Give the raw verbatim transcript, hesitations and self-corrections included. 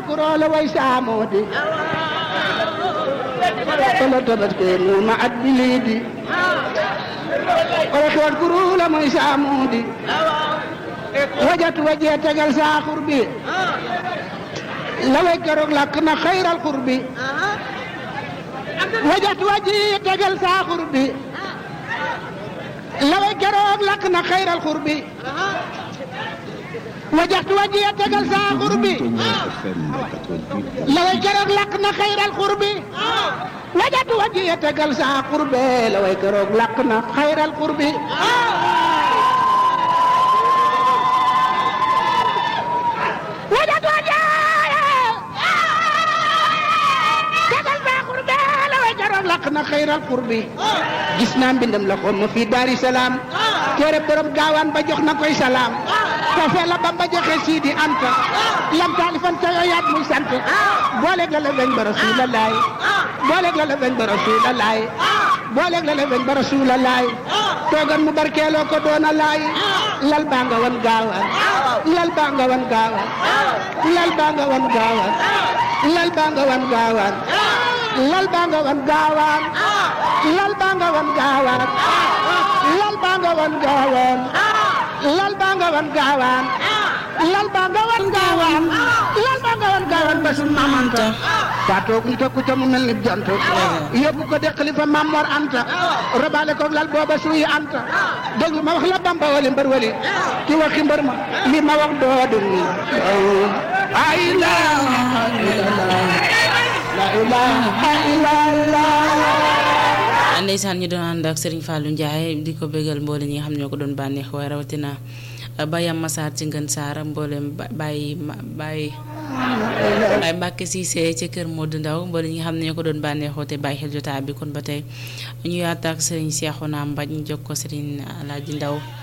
kurola way saamodi wala tabaske mu ma adbilidi wala xewat kurula moy saamodi wajat waje tegal sa xurbi laway keroog lakk na xayral xurbi wajat waje tegal sa xurbi laway keroog lakk na xayral xurbi wajat waje tegal sa xurbi laway keroog lakk na xayral xurbi wajat waje tegal sa xurbi laway keroog lakk na xayral xurbi lakk na xayral xurbi gis naa mbindam la xoon ma fii Daari Salaam téere borom gaawaan ba jox na koy salaam foofee la Bamba joxe Sidi Anta lam taalifan ta yooyaat muy sant booleeg la la weñ ba Rasuulalaay booleeg la la weñ ba Rasuulalaay booleeg la la weñ ba Rasuulalaay toogan mu barkeeloo ko doona laay lal baa nga wan gaawaan lal baa nga wan gaawaan lal baa nga wan gaawaan lal baa nga wan gaawaan lal baa nga wan gaawaan lal baa nga wan gaawaan lal baa nga wan gaawaan lal baa nga wan gaawaan lal baa nga wan gaawaan lal baa nga wan gaawaan ba su mamanta faatoog ñu tokku ca mu mel ni jant yóbbu ko de xalifa Mamor Anta robaale ko lal booba suuy Anta déglu ma wax la Bamba wali mbër wali ki waxi mbër ma li ma wax doodum ay la la ilaha illallah. Ndeysaan ñu doon ànd ak Serigne Fallou Ndiaye di ko bégal mboole ñi nga xam ñoo ko doon bànneex waaye rawatina Bayam Massar ci Ngën Saara mboolem Baye Baye Baye Mbacke Cissé ci kër Modou Ndaw mboole ñi nga xam ne ñoo ko doon bànneexoo te bàyyi xel jotaay bi kon ba tey ñu yaata ak Serigne Cheikhouna Mbaj ñu jox ko Serigne Alaaji Ndaw